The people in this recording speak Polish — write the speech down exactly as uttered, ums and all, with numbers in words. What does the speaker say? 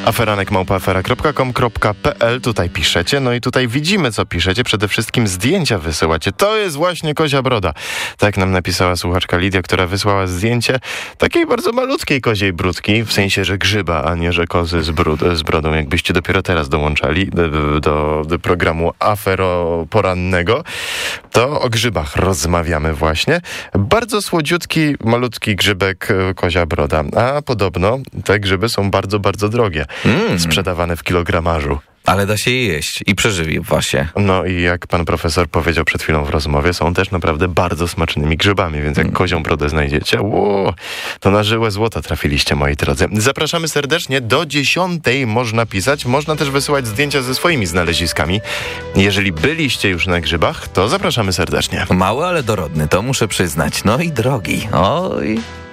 aferanek małpa afera kropka com kropka p l. Tutaj piszecie, no i tutaj widzimy, co piszecie. Przede wszystkim zdjęcia wysyłacie. To jest właśnie kozia broda. Tak nam napisała słuchaczka Lidia, która wysłała zdjęcie takiej bardzo malutkiej koziej brudki, w sensie, że grzyba, a nie, że kozy z, brud, z brodą. Jakbyście dopiero teraz dołączali do, do, do programu aferoporannego, to o grzybach rozmawiamy właśnie. Bardzo słodziutki, malutki grzybek, kozia broda. A podobno te grzyby są bardzo, bardzo drogie. Mm. Sprzedawane w kilogramarzu. Ale da się je jeść i przeżywa się. No i jak pan profesor powiedział przed chwilą w rozmowie, są też naprawdę bardzo smacznymi grzybami, więc jak mm. kozią brodę znajdziecie, ło, to na żyłę złota trafiliście, moi drodzy. Zapraszamy serdecznie, do dziesiątej można pisać, można też wysyłać zdjęcia ze swoimi znaleziskami. Jeżeli byliście już na grzybach, to zapraszamy serdecznie. Mały, ale dorodny, to muszę przyznać. No i drogi. Oj...